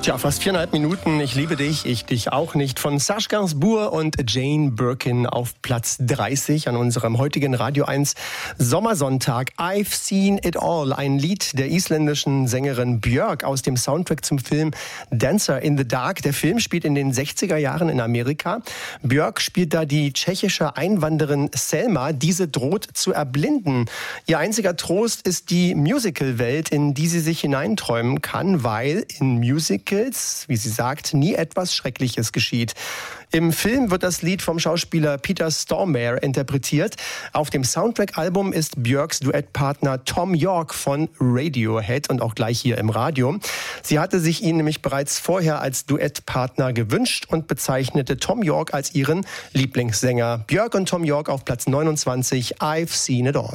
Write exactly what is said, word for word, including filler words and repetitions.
Tja, fast viereinhalb Minuten. Ich liebe dich, ich dich auch nicht. Von Serge Gainsbourg und Jane Birkin auf Platz dreißig an unserem heutigen Radio eins Sommersonntag. I've Seen It All, ein Lied der isländischen Sängerin Björk aus dem Soundtrack zum Film Dancer in the Dark. Der Film spielt in den sechziger Jahren in Amerika. Björk spielt da die tschechische Einwanderin Selma. Diese droht zu erblinden. Ihr einziger Trost ist die Musical-Welt, in die sie sich hineinträumen kann, weil in Musicals, wie sie sagt, nie etwas Schreckliches geschieht. Im Film wird das Lied vom Schauspieler Peter Stormare interpretiert. Auf dem Soundtrack-Album ist Björks Duettpartner Thom Yorke von Radiohead und auch gleich hier im Radio. Sie hatte sich ihn nämlich bereits vorher als Duettpartner gewünscht und bezeichnete Thom Yorke als ihren Lieblingssänger. Björk und Thom Yorke auf Platz neunundzwanzig, I've Seen It All.